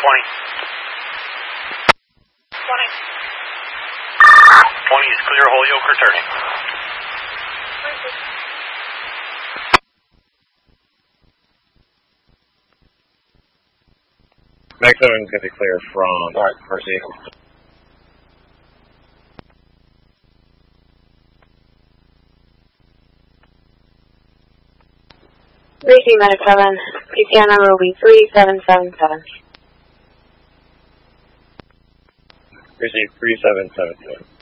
20 is clear, Holyoke returning. Max 7 is going to be clear from Mercy. Mercy Medic 7, PCN number will be 3777. Mercy 3777.